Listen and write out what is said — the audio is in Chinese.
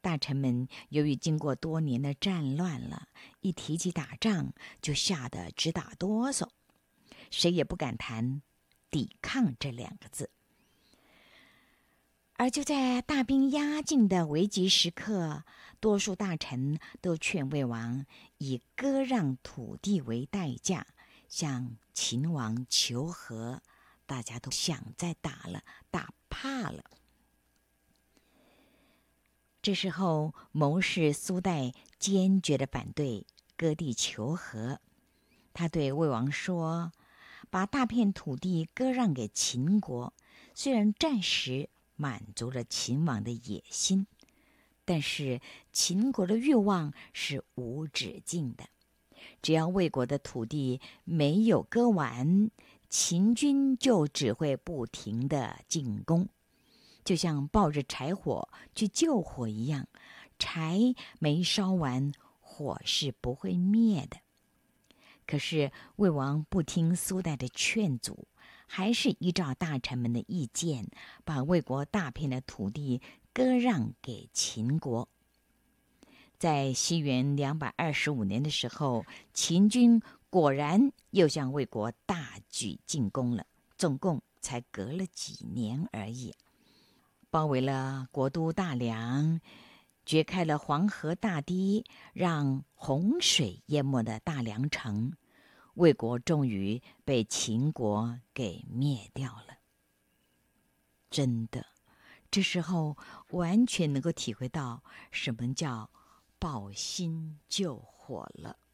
大臣们由于经过多年的战乱了，一提起打仗就吓得直打哆嗦，谁也不敢谈抵抗这2个字。而就在大兵压境的危急时刻，多数大臣都劝魏王以割让土地为代价向秦王求和，大家都想再打了，打怕了。这时候，谋士苏代坚决地反对割地求和。他对魏王说：“把大片土地割让给秦国，虽然暂时满足了秦王的野心，但是秦国的欲望是无止境的。只要魏国的土地没有割完，秦军就只会不停地进攻。就像抱着柴火去救火一样，柴没烧完，火是不会灭的。”可是魏王不听苏代的劝阻，还是依照大臣们的意见，把魏国大片的土地割让给秦国。在西元225年的时候，秦军果然又向魏国大举进攻了，总共才隔了几年而已。包围了国都大梁，掘开了黄河大堤，让洪水淹没的大梁城，魏国终于被秦国给灭掉了。真的，这时候完全能够体会到什么叫抱薪救火了。